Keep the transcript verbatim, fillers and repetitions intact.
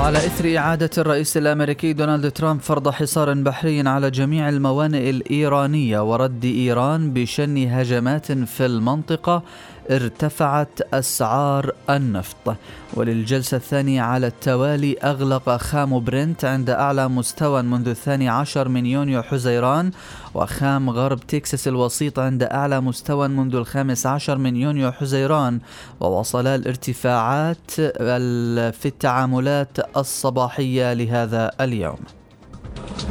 وعلى إثر إعادة الرئيس الأمريكي دونالد ترامب فرض حصار بحري على جميع الموانئ الإيرانية ورد إيران بشن هجمات في المنطقة، ارتفعت أسعار النفط. وللجلسة الثانية على التوالي أغلق خام برنت عند أعلى مستوى منذ الثاني عشر من يونيو حزيران، وخام غرب تكساس الوسيط عند أعلى مستوى منذ الخامس عشر من يونيو حزيران، ووصل الارتفاعات في التعاملات الصباحية لهذا اليوم.